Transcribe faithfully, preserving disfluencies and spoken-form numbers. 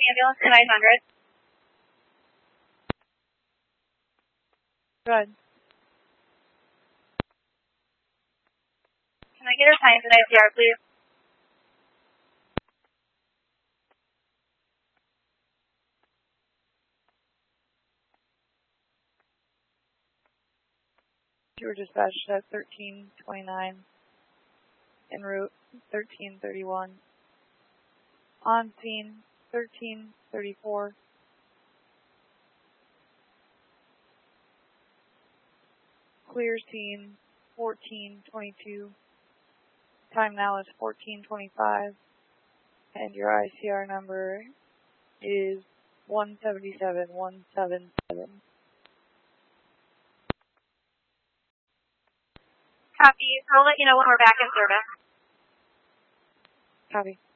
ambulance to nine hundred. Good. Can I get her times in I C R, please? You were dispatched at thirteen twenty-nine, en route thirteen thirty-one, on scene thirteen thirty-four. Clear scene fourteen twenty-two, time now is fourteen twenty-five, and your I C R number is one seventy-seven one seventy-seven. Copy. I'll let you know when we're back in service. Copy.